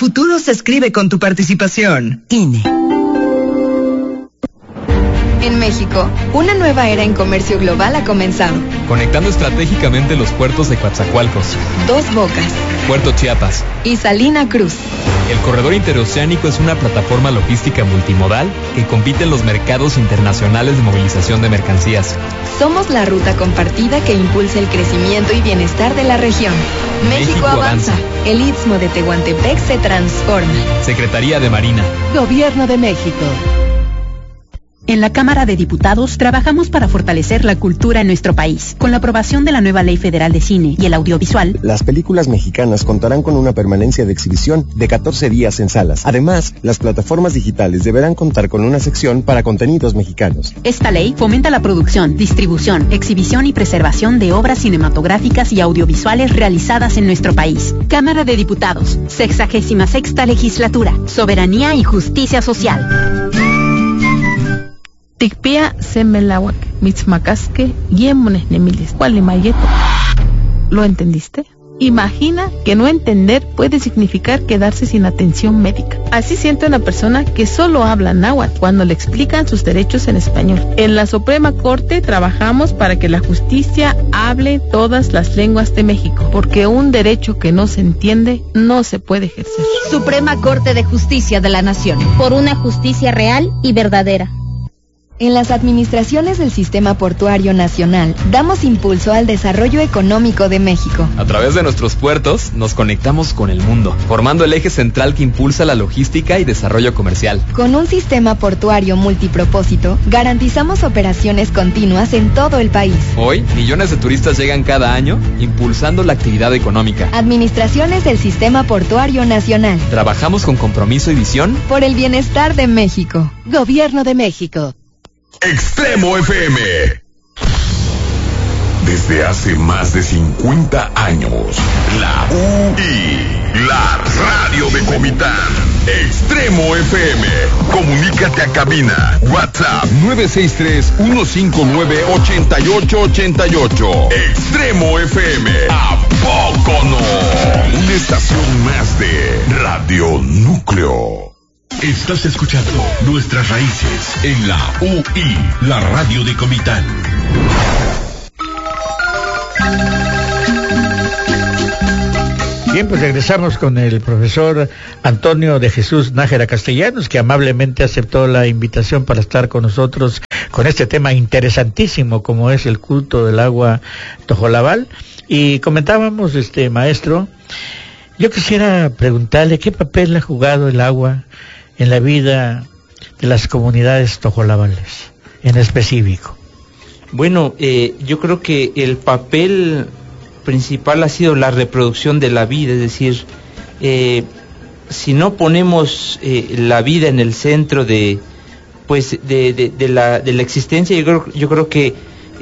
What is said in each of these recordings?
futuro se escribe con tu participación. INE. En México, una nueva era en comercio global ha comenzado. Conectando estratégicamente los puertos de Coatzacoalcos, Dos Bocas, Puerto Chiapas y Salina Cruz. El corredor interoceánico es una plataforma logística multimodal que compite en los mercados internacionales de movilización de mercancías. Somos la ruta compartida que impulsa el crecimiento y bienestar de la región. México avanza. El Istmo de Tehuantepec se transforma. Secretaría de Marina. Gobierno de México. En la Cámara de Diputados trabajamos para fortalecer la cultura en nuestro país. Con la aprobación de la nueva Ley Federal de Cine y el Audiovisual, las películas mexicanas contarán con una permanencia de exhibición de 14 días en salas. Además, las plataformas digitales deberán contar con una sección para contenidos mexicanos. Esta ley fomenta la producción, distribución, exhibición y preservación de obras cinematográficas y audiovisuales realizadas en nuestro país. Cámara de Diputados, 66ª Legislatura, Soberanía y Justicia Social. Tikpia semelawak, mitzmacasque, yemones nemilis, cualimayeto. ¿Lo entendiste? Imagina que no entender puede significar quedarse sin atención médica. Así siente una persona que solo habla náhuatl cuando le explican sus derechos en español. En la Suprema Corte trabajamos para que la justicia hable todas las lenguas de México, porque un derecho que no se entiende no se puede ejercer. Suprema Corte de Justicia de la Nación, por una justicia real y verdadera. En las administraciones del Sistema Portuario Nacional, damos impulso al desarrollo económico de México. A través de nuestros puertos, nos conectamos con el mundo, formando el eje central que impulsa la logística y desarrollo comercial. Con un sistema portuario multipropósito, garantizamos operaciones continuas en todo el país. Hoy, millones de turistas llegan cada año, impulsando la actividad económica. Administraciones del Sistema Portuario Nacional. Trabajamos con compromiso y visión por el bienestar de México. Gobierno de México. Extremo FM. Desde hace más de 50 años, la UI, la radio de Comitán. Extremo FM. Comunícate a cabina. WhatsApp 963-159-8888. Extremo FM. ¿A poco no? Una estación más de Radio Núcleo. Estás escuchando Nuestras Raíces en la UI, la radio de Comitán. Bien, pues regresamos con el profesor Antonio de Jesús Nájera Castellanos, que amablemente aceptó la invitación para estar con nosotros con este tema interesantísimo como es el culto del agua tojolabal. Y comentábamos, maestro, yo quisiera preguntarle qué papel ha jugado el agua en la vida de las comunidades tojolabales, en específico. Bueno, yo creo que el papel principal ha sido la reproducción de la vida, es decir, si no ponemos la vida en el centro de la existencia, yo creo que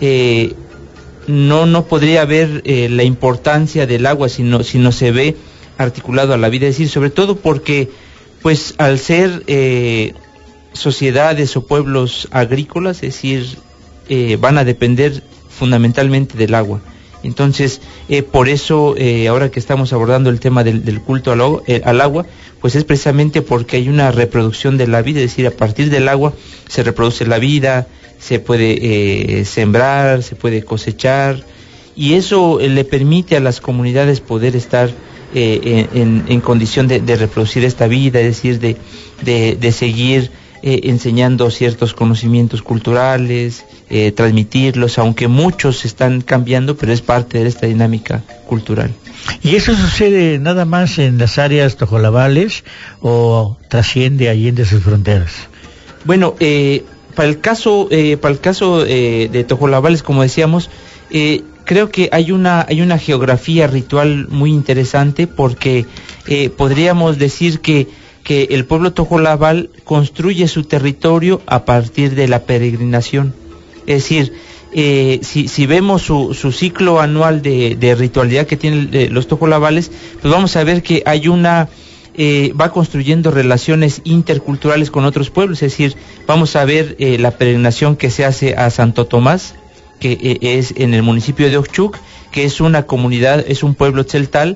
no podría haber la importancia del agua si no se ve articulado a la vida, es decir, sobre todo porque pues al ser sociedades o pueblos agrícolas, es decir, van a depender fundamentalmente del agua. Entonces, por eso, ahora que estamos abordando el tema del culto al agua, pues es precisamente porque hay una reproducción de la vida, es decir, a partir del agua se reproduce la vida, se puede sembrar, se puede cosechar, y eso le permite a las comunidades poder estar en condición de reproducir esta vida, es decir, de seguir enseñando ciertos conocimientos culturales, transmitirlos, aunque muchos están cambiando, pero es parte de esta dinámica cultural. ¿Y eso sucede nada más en las áreas tojolabales o trasciende allende sus fronteras? Bueno, para el caso de tojolabales, como decíamos, creo que hay una geografía ritual muy interesante, porque podríamos decir que el pueblo tojolabal construye su territorio a partir de la peregrinación. Es decir, si vemos su ciclo anual de ritualidad que tienen los tojolabales, pues vamos a ver que hay va construyendo relaciones interculturales con otros pueblos. Es decir, vamos a ver la peregrinación que se hace a Santo Tomás, que es en el municipio de Oxchuc, que es una comunidad, es un pueblo tzeltal,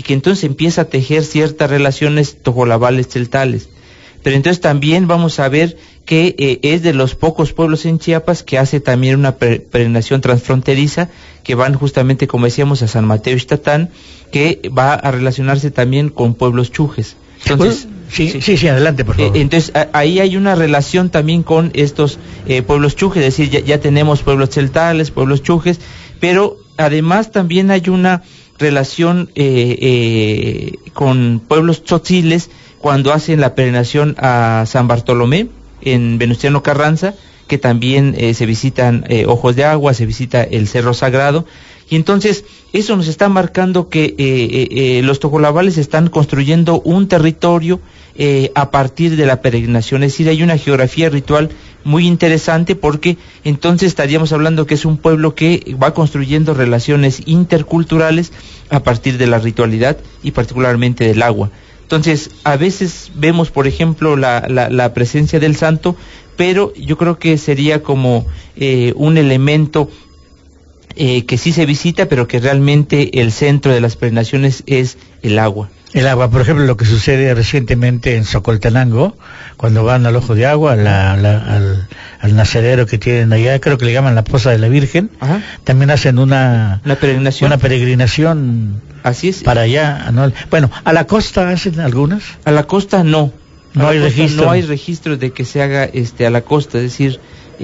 y que entonces empieza a tejer ciertas relaciones tojolabales celtales. Pero entonces también vamos a ver que es de los pocos pueblos en Chiapas que hace también una peregrinación transfronteriza, que van justamente, como decíamos, a San Mateo Ixtatán, que va a relacionarse también con pueblos chujes. Entonces, sí, adelante, por favor. Entonces, ahí hay una relación también con estos pueblos chujes, es decir, ya tenemos pueblos celtales, pueblos chujes, pero además también hay una relación con pueblos tzotziles cuando hacen la peregrinación a San Bartolomé, en Venustiano Carranza, que también se visitan Ojos de Agua, se visita el Cerro Sagrado, y entonces eso nos está marcando que los tojolabales están construyendo un territorio a partir de la peregrinación, es decir, hay una geografía ritual muy interesante, porque entonces estaríamos hablando que es un pueblo que va construyendo relaciones interculturales a partir de la ritualidad y particularmente del agua. Entonces, a veces vemos, por ejemplo, la presencia del santo, pero yo creo que sería como un elemento que sí se visita, pero que realmente el centro de las peregrinaciones es el agua. El agua, por ejemplo, lo que sucede recientemente en Socoltenango, cuando van al Ojo de Agua, al nacedero que tienen allá, creo que le llaman la Poza de la Virgen. Ajá. También hacen una peregrinación. Así es. Para allá, ¿no? Bueno, ¿a la costa hacen algunas? A la costa no. No hay registro. No hay registro de que se haga a la costa, es decir,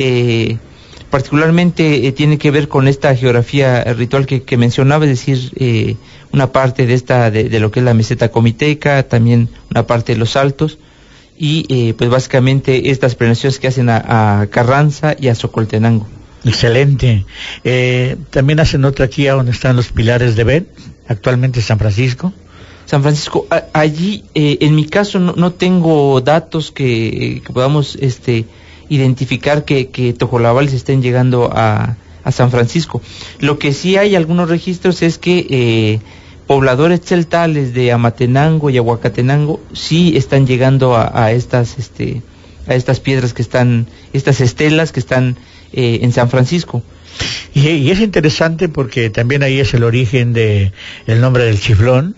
particularmente tiene que ver con esta geografía ritual que mencionaba, es decir, una parte de lo que es la meseta comiteca, también una parte de los altos, y pues básicamente estas peregrinaciones que hacen a Carranza y a Socoltenango. Excelente. También hacen otra aquí a donde están los pilares de Ben, actualmente San Francisco. San Francisco, allí en mi caso no tengo datos que podamos identificar que tojolabales estén llegando a San Francisco. Lo que sí hay algunos registros es que pobladores celtales de Amatenango y Aguacatenango sí están llegando a estas piedras que están, estas estelas que están en San Francisco. Y es interesante porque también ahí es el origen de el nombre del chiflón,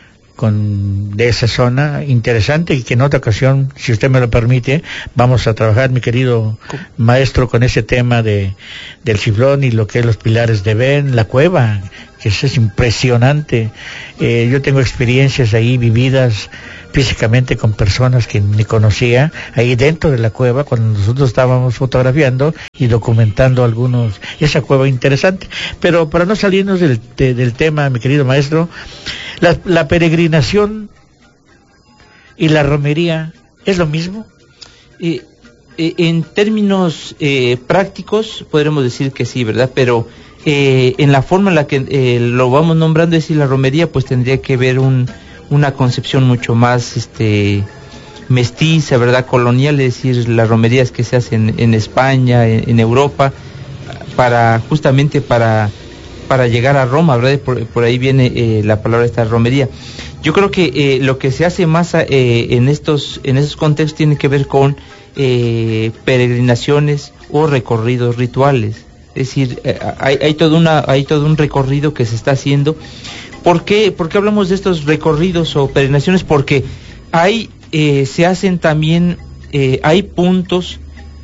de esa zona, interesante, y que en otra ocasión, si usted me lo permite, vamos a trabajar, mi querido maestro, con ese tema del chiflón y lo que es los pilares de Ben, la cueva, que es impresionante. Yo tengo experiencias ahí vividas físicamente con personas que ni conocía, ahí dentro de la cueva, cuando nosotros estábamos fotografiando y documentando esa cueva interesante. Pero para no salirnos del tema, mi querido maestro, la peregrinación y la romería, ¿es lo mismo? En términos prácticos, podremos decir que sí, ¿verdad? Pero en la forma en la que lo vamos nombrando, es decir, la romería, pues tendría que ver una concepción mucho más mestiza, ¿verdad? Colonial, es decir, las romerías que se hacen en España, en Europa, justamente para llegar a Roma, ¿verdad? Por ahí viene la palabra esta romería. Yo creo que lo que se hace más en esos contextos tiene que ver con peregrinaciones o recorridos rituales. Es decir, hay todo un recorrido que se está haciendo. ¿Por qué hablamos de estos recorridos o peregrinaciones? Porque se hacen también, hay puntos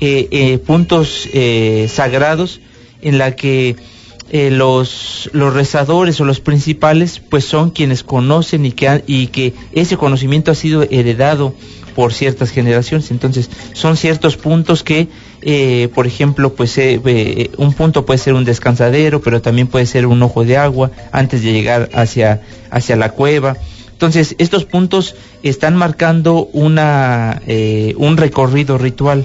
sagrados en la que los rezadores o los principales pues son quienes conocen y que ese conocimiento ha sido heredado por ciertas generaciones. Entonces son ciertos puntos que por ejemplo pues un punto puede ser un descansadero, pero también puede ser un ojo de agua antes de llegar hacia la cueva. Entonces estos puntos están marcando un recorrido ritual,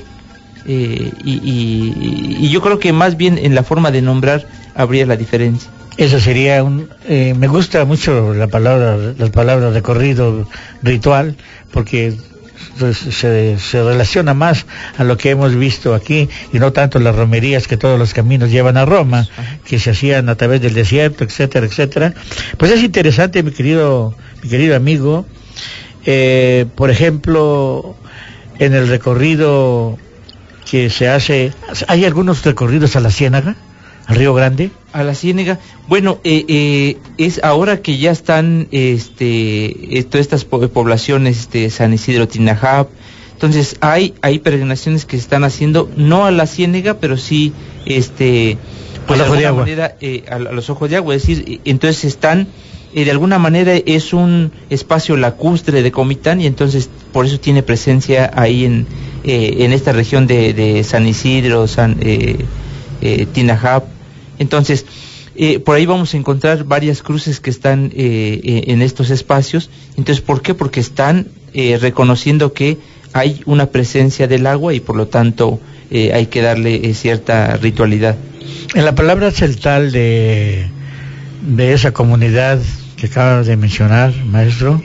y yo creo que más bien en la forma de nombrar habría la diferencia. Eso sería me gusta mucho la palabra recorrido ritual, porque se relaciona más a lo que hemos visto aquí y no tanto las romerías que todos los caminos llevan a Roma, que se hacían a través del desierto, etcétera, etcétera. Pues es interesante, mi querido amigo. Por ejemplo, en el recorrido que se hace, hay algunos recorridos a la Ciénaga, al Río Grande? A la Ciénega, bueno, es ahora que ya están todas estas poblaciones, San Isidro, Tinajap, entonces hay peregrinaciones que se están haciendo, no a la Ciénega, pero sí, pues de alguna manera, a los ojos de agua, es decir, entonces están, de alguna manera es un espacio lacustre de Comitán, y entonces por eso tiene presencia ahí en esta región de San Isidro, Tinajap. Entonces, por ahí vamos a encontrar varias cruces que están en estos espacios. Entonces, ¿por qué? Porque están reconociendo que hay una presencia del agua y por lo tanto hay que darle cierta ritualidad. En la palabra celtal de esa comunidad que acabas de mencionar, maestro,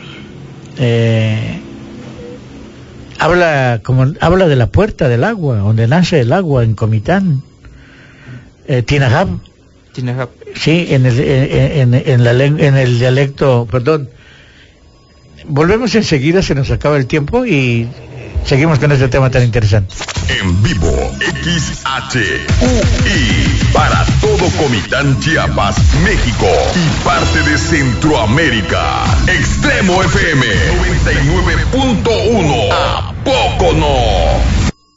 habla de la puerta del agua, donde nace el agua en Comitán. Tinajap. Sí, en el dialecto, perdón. Volvemos enseguida, se nos acaba el tiempo y seguimos con este tema tan interesante. En vivo, XHUI, para todo Comitán, Chiapas, México y parte de Centroamérica. Extremo FM 99.1. ¿A poco no?